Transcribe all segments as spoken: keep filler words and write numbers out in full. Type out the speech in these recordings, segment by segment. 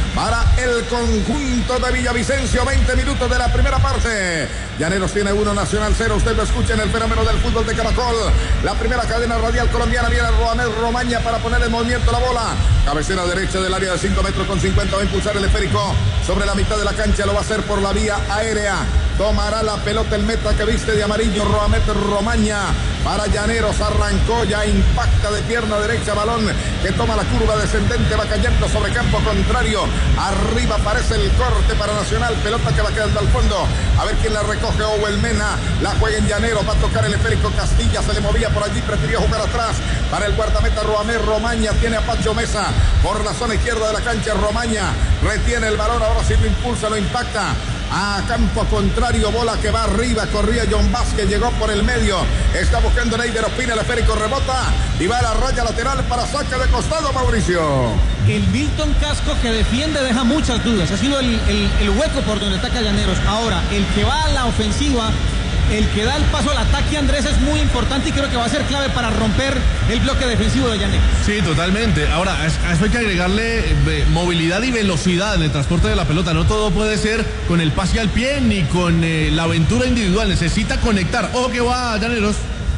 para el conjunto de Villavicencio. veinte minutos de la primera parte. Llaneros tiene uno, Nacional cero. Usted lo escucha en el fenómeno del fútbol de Caracol. La primera cadena radial colombiana. Viene Roamel Romaña para poner en movimiento la bola. Cabecera derecha del área de cinco metros con cincuenta. Va a impulsar el esférico sobre la mitad de la cancha. Lo va a hacer por la vía aérea. Tomará la pelota el meta que viste de amarillo, Roamel Romaña. Para Llaneros, arrancó, ya impacta de pierna derecha, balón que toma la curva descendente, va cayendo sobre campo contrario. Arriba aparece el corte para Nacional, pelota que va quedando al fondo. A ver quién la recoge, Owen Mena. La juega en Llaneros, va a tocar el esférico Castilla, se le movía por allí, prefirió jugar atrás. Para el guardameta Roamel Romaña, tiene a Pacho Mesa por la zona izquierda de la cancha. Romaña retiene el balón, ahora sí lo impulsa, lo impacta. A campo contrario, bola que va arriba, corría John Vázquez, llegó por el medio, está buscando Neider Ospina, el esférico rebota y va a la raya lateral para saque de costado, Mauricio. El Milton Casco que defiende deja muchas dudas, ha sido el, el, el hueco por donde ataca Llaneros. Ahora, el que va a la ofensiva, el que da el paso al ataque, Andrés, es muy importante y creo que va a ser clave para romper el bloque defensivo de Llaneros. Sí, totalmente. Ahora, a eso hay que agregarle eh, movilidad y velocidad en el transporte de la pelota. No todo puede ser con el pase al pie ni con eh, la aventura individual. Necesita conectar. Ojo que va Llaneros.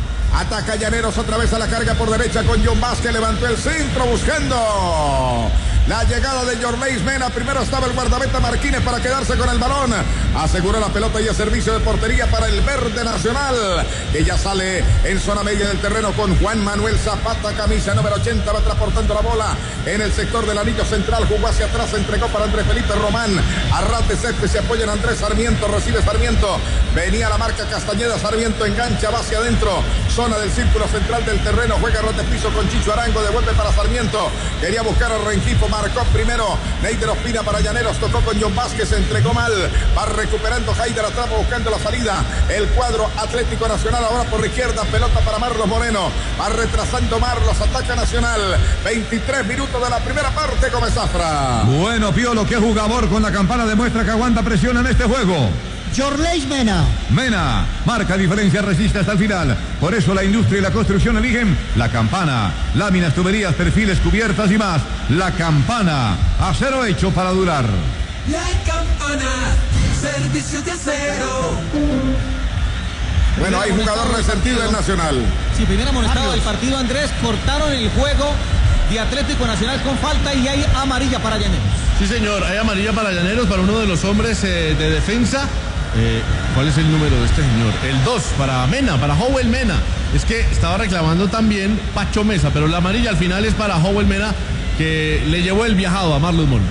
Ataca Llaneros otra vez a la carga por derecha con John Vázquez. Levantó el centro buscando la llegada de Yorleis Mena. Primero estaba el guardameta Marquínez para quedarse con el balón. Asegura la pelota y el servicio de portería para el verde Nacional, que ya sale en zona media del terreno con Juan Manuel Zapata, camisa número ochenta. Va transportando la bola en el sector del anillo central. Jugó hacia atrás, se entregó para Andrés Felipe Román. Arrate Ceste, se apoya en Andrés Sarmiento. Recibe Sarmiento. Venía la marca Castañeda. Sarmiento engancha, va hacia adentro. Zona del círculo central del terreno. Juega Rote Piso con Chicho Arango. Devuelve para Sarmiento. Quería buscar a Rengifo. Marcó primero Neider Ospina para Llaneros, tocó con John Vázquez, se entregó mal, va recuperando Haider atrás, buscando la salida, el cuadro Atlético Nacional ahora por la izquierda, pelota para Marlos Moreno, va retrasando Marlos, ataca Nacional, veintitrés minutos de la primera parte, Gómez Zafra. Bueno, Piolo, qué jugador con la campana demuestra que aguanta presión en este juego. Yorleis Mena. Mena, marca diferencia, resiste hasta el final. Por eso la industria y la construcción eligen la campana. Láminas, tuberías, perfiles, cubiertas y más. La campana, acero hecho para durar. La campana, servicio de acero. Bueno, hay jugador resentido en Nacional. Sí, primer amonestado del partido, Andrés. Cortaron el juego de Atlético Nacional con falta y hay amarilla para Llaneros. Sí, señor, hay amarilla para Llaneros, para uno de los hombres eh, de defensa. Eh, ¿Cuál es el número de este señor? El dos, para Mena, para Howell Mena. Es que estaba reclamando también Pacho Mesa, pero la amarilla al final es para Howell Mena, que le llevó el viajado a Marlos Moreno.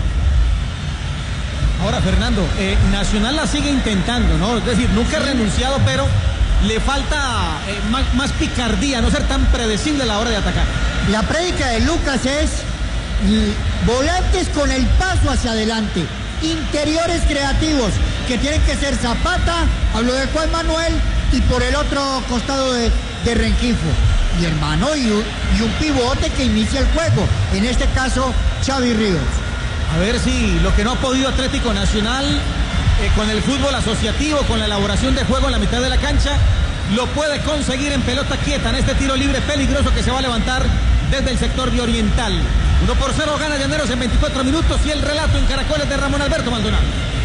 Ahora, Fernando, eh, Nacional la sigue intentando, ¿no? Es decir, nunca ha renunciado, pero le falta eh, más, más picardía, no ser tan predecible a la hora de atacar. La prédica de Lucas es volantes con el paso hacia adelante, interiores creativos, que tienen que ser Zapata, hablo de Juan Manuel, y por el otro costado de, de Rengifo. Mi hermano, y un, y un pivote que inicia el juego, en este caso Xavi Ríos. A ver si lo que no ha podido Atlético Nacional eh, con el fútbol asociativo, con la elaboración de juego en la mitad de la cancha, lo puede conseguir en pelota quieta, en este tiro libre peligroso que se va a levantar desde el sector de Oriental. uno por cero gana Llaneros en veinticuatro minutos y el relato en Caracoles de Ramón Alberto Maldonado.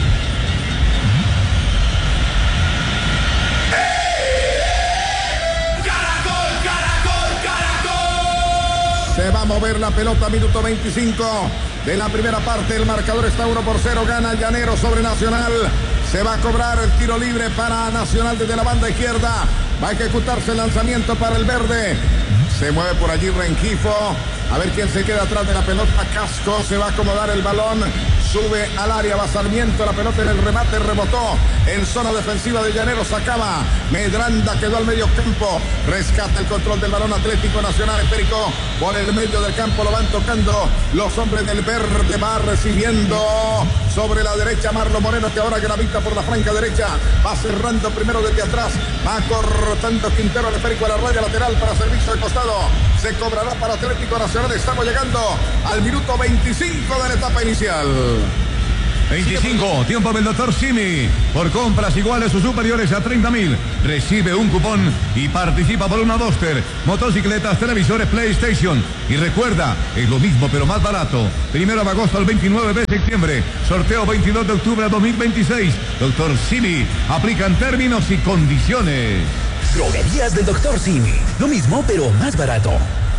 Caracol, Caracol, Caracol. Se va a mover la pelota, minuto veinticinco de la primera parte. El marcador está uno por cero, gana Llaneros sobre Nacional. Se va a cobrar el tiro libre para Nacional desde la banda izquierda. Va a ejecutarse el lanzamiento para el verde. Se mueve por allí Rengifo. A ver quién se queda atrás de la pelota. Casco, se va a acomodar el balón. Sube al área, va Sarmiento. La pelota en el remate rebotó en zona defensiva de Llaneros. Acaba Medranda, quedó al medio campo. Rescata el control del balón Atlético Nacional. Esférico por el medio del campo. Lo van tocando los hombres del verde. Va recibiendo sobre la derecha Marlon Moreno, que ahora gravita por la franca derecha. Va cerrando primero desde atrás. Va cortando Quintero el esférico a la raya lateral para servicio de costado. Se cobrará para Atlético Nacional. Estamos llegando al minuto veinticinco de la etapa inicial. veinticinco, tiempo del doctor Simi. Por compras iguales o superiores a treinta mil, recibe un cupón y participa por una Duster, motocicletas, televisores, PlayStation. Y recuerda, es lo mismo pero más barato. Primero de agosto al veintinueve de septiembre. Sorteo veintidós de octubre de dos mil veintiséis. doctor Simi, aplican términos y condiciones. Droguerías del doctor Simi. Lo mismo pero más barato.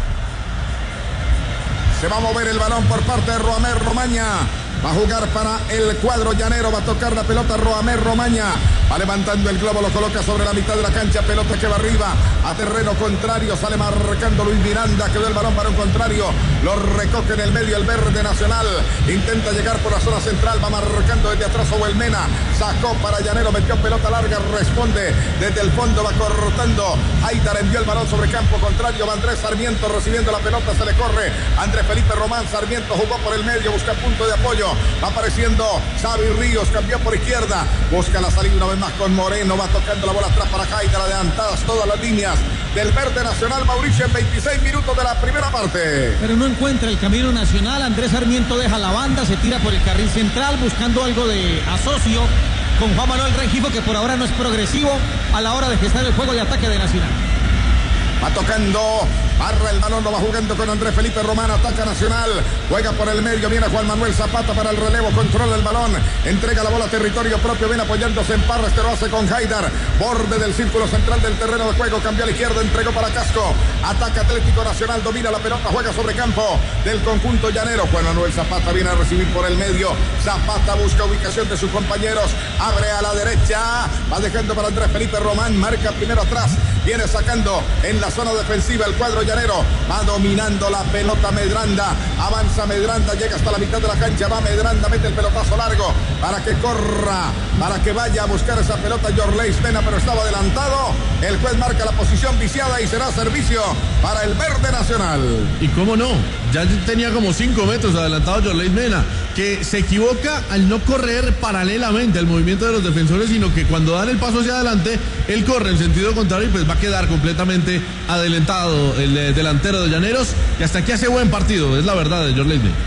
Se va a mover el balón por parte de Roamer Romaña. Va a jugar para el cuadro llanero. Va a tocar la pelota Roamer Romaña. Va levantando el globo, lo coloca sobre la mitad de la cancha. Pelota que va arriba a terreno contrario. Sale marcando Luis Miranda. Quedó el balón para un contrario. Lo recoge en el medio el verde Nacional. Intenta llegar por la zona central. Va marcando desde atrás Huelmena. Sacó para Llanero. Metió pelota larga. Responde desde el fondo. Va cortando. Haidar envió el balón sobre campo contrario. Va Andrés Sarmiento recibiendo la pelota. Se le corre Andrés Felipe Román. Sarmiento jugó por el medio. Busca punto de apoyo. Va apareciendo Xavi Ríos, cambió por izquierda, busca la salida una vez más con Moreno, va tocando la bola atrás para Haidar, adelantadas todas las líneas del verde Nacional. Mauricio, en veintiséis minutos de la primera parte. Pero no encuentra el camino Nacional. Andrés Sarmiento deja la banda, se tira por el carril central buscando algo de asocio con Juan Manuel Rengifo, que por ahora no es progresivo a la hora de gestar el juego de ataque de Nacional. Va tocando, barra el balón, lo va jugando con Andrés Felipe Román, ataca Nacional, juega por el medio, viene Juan Manuel Zapata para el relevo, controla el balón, entrega la bola a territorio propio, viene apoyándose en Parra, este lo hace con Haidar, borde del círculo central del terreno de juego, cambió a la izquierda, entregó para Casco, ataca Atlético Nacional, domina la pelota, juega sobre campo del conjunto llanero. Juan Manuel Zapata viene a recibir por el medio, Zapata busca ubicación de sus compañeros, abre a la derecha, va dejando para Andrés Felipe Román, marca primero atrás, viene sacando en la zona defensiva el cuadro llanero, va dominando la pelota Medranda, avanza Medranda, llega hasta la mitad de la cancha, va Medranda, mete el pelotazo largo para que corra, para que vaya a buscar esa pelota Yorleis Mena, pero estaba adelantado, el juez marca la posición viciada y será servicio para el verde Nacional. Y cómo no, ya tenía como cinco metros adelantado Yorleis Mena, que se equivoca al no correr paralelamente al movimiento de los defensores, sino que cuando dan el paso hacia adelante, él corre en sentido contrario y pues va a quedar completamente adelantado el eh, delantero de Llaneros, y hasta aquí hace buen partido, es la verdad de Yorleis Mena.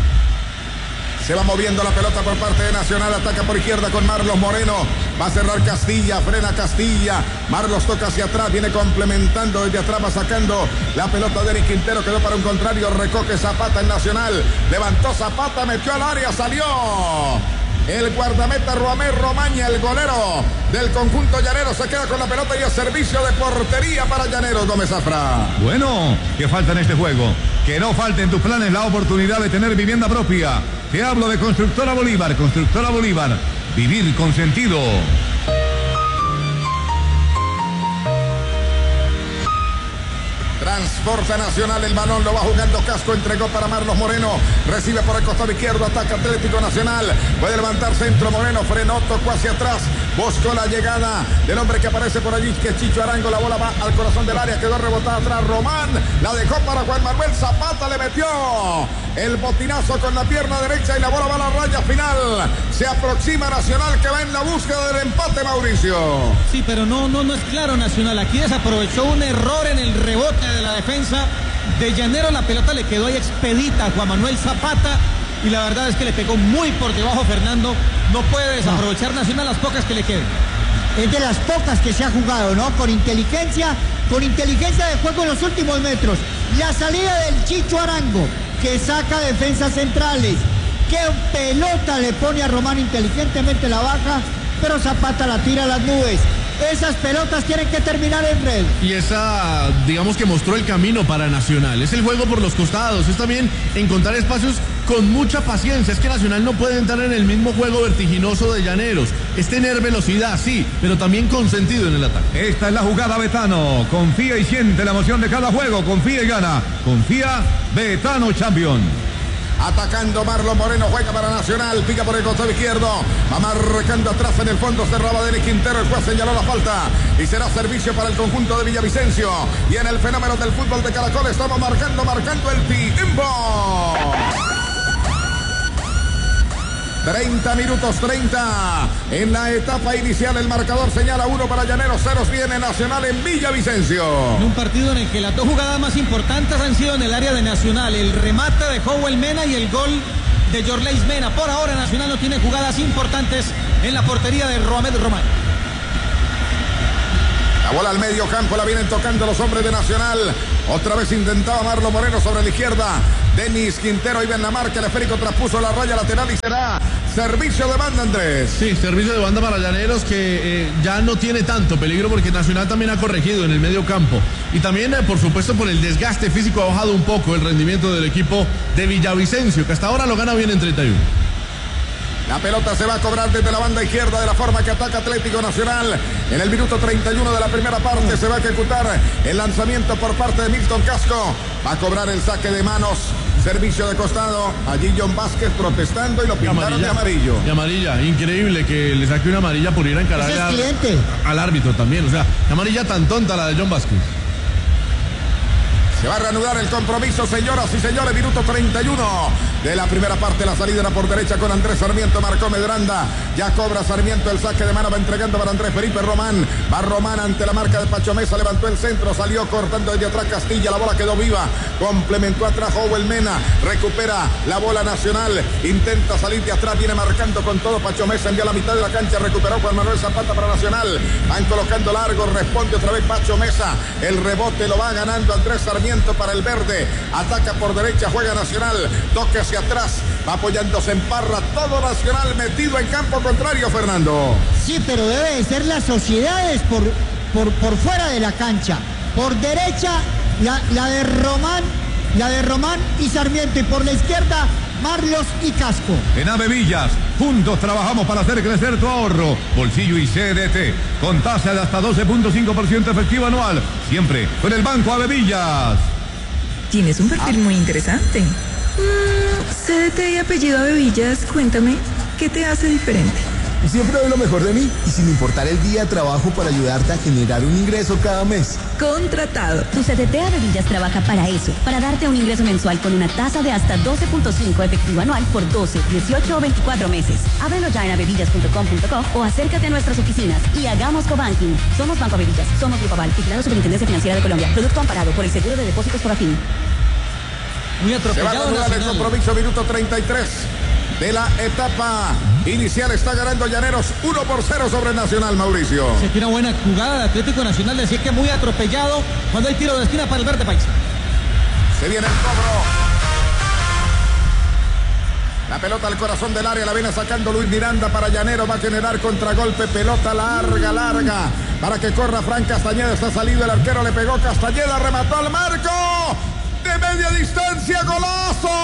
Se va moviendo la pelota por parte de Nacional, ataca por izquierda con Marlos Moreno, va a cerrar Castilla, frena Castilla, Marlos toca hacia atrás, viene complementando desde atrás, va sacando la pelota de Eric Quintero, quedó para un contrario, recoge Zapata en Nacional, levantó Zapata, metió al área, salió el guardameta Roamer Romaña, el golero del conjunto llanero, se queda con la pelota y a servicio de portería para Llaneros. Gómez Zafra. Bueno, ¿qué falta en este juego? Que no falte en tus planes la oportunidad de tener vivienda propia. Te hablo de Constructora Bolívar. Constructora Bolívar, vivir con sentido. Transporta Nacional el balón, lo va jugando Casco, entregó para Marlos Moreno, recibe por el costado izquierdo, ataca Atlético Nacional, puede levantar centro Moreno, frenó, tocó hacia atrás, buscó la llegada del hombre que aparece por allí, que es Chicho Arango, la bola va al corazón del área, quedó rebotada atrás Román, la dejó para Juan Manuel Zapata, le metió el botinazo con la pierna derecha y la bola va a la raya final, se aproxima Nacional que va en la búsqueda del empate, Mauricio. Sí, pero no, no, no es claro Nacional, aquí desaprovechó un error en el rebote de la defensa de Llanero, la pelota le quedó ahí expedita a Juan Manuel Zapata y la verdad es que le pegó muy por debajo Fernando, no puede desaprovechar Nacional las pocas que le queden. Es de las pocas que se ha jugado, ¿no? Con inteligencia, con inteligencia de juego en los últimos metros. La salida del Chicho Arango, que saca defensas centrales. Qué pelota le pone a Román, inteligentemente la baja, pero Zapata la tira a las nubes. Esas pelotas tienen que terminar en red. Y esa, digamos que mostró el camino para Nacional. Es el juego por los costados, es también encontrar espacios con mucha paciencia. Es que Nacional no puede entrar en el mismo juego vertiginoso de Llaneros. Es tener velocidad, sí, pero también con sentido en el ataque. Esta es la jugada Betano. Confía y siente la emoción de cada juego. Confía y gana. Confía, Betano Champion. Atacando Marlon Moreno, juega para Nacional, pica por el costado izquierdo, va marcando atrás en el fondo, cerraba Denis Quintero, el juez señaló la falta y será servicio para el conjunto de Villavicencio. Y en el fenómeno del fútbol de Caracol estamos marcando, marcando el tiempo. treinta minutos treinta en la etapa inicial, el marcador señala uno para Llaneros, ceros viene Nacional en Villavicencio. En un partido en el que las dos jugadas más importantes han sido en el área de Nacional, el remate de Howell Mena y el gol de Yorleis Mena. Por ahora Nacional no tiene jugadas importantes en la portería de Roamed Román. La bola al medio campo, la vienen tocando los hombres de Nacional. Otra vez intentaba Marlon Moreno sobre la izquierda. Denis Quintero iba en la marca, el esférico traspuso la raya lateral y será servicio de banda, Andrés. Sí, servicio de banda para Llaneros que eh, ya no tiene tanto peligro porque Nacional también ha corregido en el medio campo. Y también, eh, por supuesto, por el desgaste físico ha bajado un poco el rendimiento del equipo de Villavicencio, que hasta ahora lo gana bien en treinta y uno. La pelota se va a cobrar desde la banda izquierda de la forma que ataca Atlético Nacional. En el minuto treinta y uno de la primera parte se va a ejecutar el lanzamiento por parte de Milton Casco. Va a cobrar el saque de manos. Servicio de costado. Allí John Vázquez protestando y lo pintaron de amarillo. De amarilla. Increíble que le saque una amarilla por ir a encarar al, al árbitro también. O sea, la amarilla tan tonta la de John Vázquez. Se va a reanudar el compromiso, señoras y señores. Minuto treinta y uno de la primera parte. La salida era por derecha con Andrés Sarmiento. Marcó Medranda. Ya cobra Sarmiento el saque de mano. Va entregando para Andrés Felipe Román. Va Román ante la marca de Pacho Mesa. Levantó el centro. Salió cortando desde atrás Castilla. La bola quedó viva. Complementó atrás Howell Mena. Recupera la bola Nacional. Intenta salir de atrás. Viene marcando con todo Pacho Mesa. Envió a la mitad de la cancha. Recuperó Juan Manuel Zapata para Nacional. Van colocando largo. Responde otra vez Pacho Mesa. El rebote lo va ganando Andrés Sarmiento para el verde. Ataca por derecha. Juega Nacional. Toque hacia atrás. Va apoyándose en Parra. Todo Nacional metido en campo contrario, Fernando. Sí, pero debe de ser las sociedades por, por, por fuera de la cancha. Por derecha, la, la de Román, la de Román y Sarmiento. Y por la izquierda, Marlos y Casco. En Avevillas, juntos trabajamos para hacer crecer tu ahorro. Bolsillo y C D T, con tasa de hasta doce punto cinco por ciento efectivo anual. Siempre con el Banco Avevillas. Tienes un perfil muy interesante. Mm, C D T y apellido Avevillas, cuéntame, ¿qué te hace diferente? Siempre doy lo mejor de mí y sin importar el día trabajo para ayudarte a generar un ingreso cada mes. Contratado. Tu C D T Avevillas trabaja para eso, para darte un ingreso mensual con una tasa de hasta doce punto cinco efectivo anual por doce, dieciocho o veinticuatro meses. Ábrelo ya en avevillas punto com punto co o acércate a nuestras oficinas y hagamos cobanking. Somos Banco Avevillas, somos Grupo Aval, vigilado Superintendencia Financiera de Colombia. Producto amparado por el Seguro de Depósitos por Afin. Muy atropellado. Se va a reanudar el compromiso, minuto treinta y tres de la etapa inicial. Está ganando Llaneros uno por cero sobre Nacional, Mauricio. Se tiene una buena jugada de Atlético Nacional, decir que muy atropellado cuando hay tiro de esquina para el verde paisa. Se viene el cobro. La pelota al corazón del área, la viene sacando Luis Miranda para Llaneros, va a generar contragolpe, pelota larga, larga, para que corra Fran Castañeda. Está salido el arquero, le pegó Castañeda, remató al marco de media distancia, golazo.